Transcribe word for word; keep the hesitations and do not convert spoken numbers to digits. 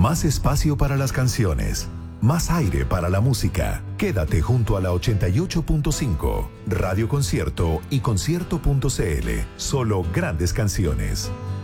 Más espacio para las canciones. Más aire para la música. Quédate junto a la ochenta y ocho punto cinco. Radio Concierto y concierto punto c l. Solo grandes canciones.